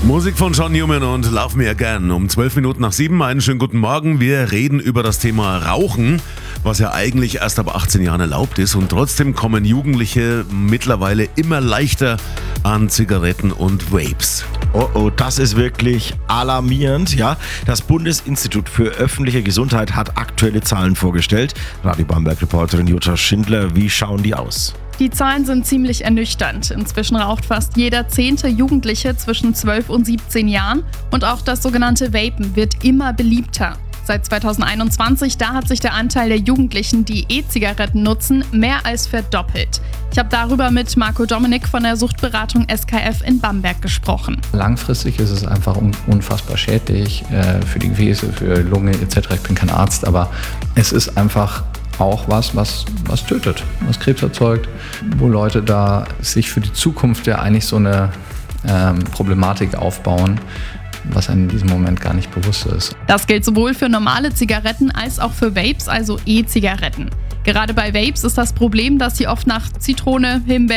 Musik von John Newman und Love Me Again. Um 12 Minuten nach 7, einen schönen guten Morgen. Wir reden über das Thema Rauchen, was ja eigentlich erst ab 18 Jahren erlaubt ist. Und trotzdem kommen Jugendliche mittlerweile immer leichter an Zigaretten und Vapes. Oh, das ist wirklich alarmierend. Ja, das Bundesinstitut für öffentliche Gesundheit hat aktuelle Zahlen vorgestellt. Radio Bamberg-Reporterin Jutta Schindler, wie schauen die aus? Die Zahlen sind ziemlich ernüchternd. Inzwischen raucht fast jeder 10. Jugendliche zwischen 12 und 17 Jahren. Und auch das sogenannte Vapen wird immer beliebter. Seit 2021, da hat sich der Anteil der Jugendlichen, die E-Zigaretten nutzen, mehr als verdoppelt. Ich habe darüber mit Marco Dominik von der Suchtberatung SKF in Bamberg gesprochen. Langfristig ist es einfach unfassbar schädlich für die Gefäße, für Lunge etc. Ich bin kein Arzt, aber es ist einfach auch was tötet, was Krebs erzeugt, wo Leute da sich für die Zukunft ja eigentlich so eine Problematik aufbauen, was einem in diesem Moment gar nicht bewusst ist. Das gilt sowohl für normale Zigaretten als auch für Vapes, also E-Zigaretten. Gerade bei Vapes ist das Problem, dass sie oft nach Zitrone, Himbeer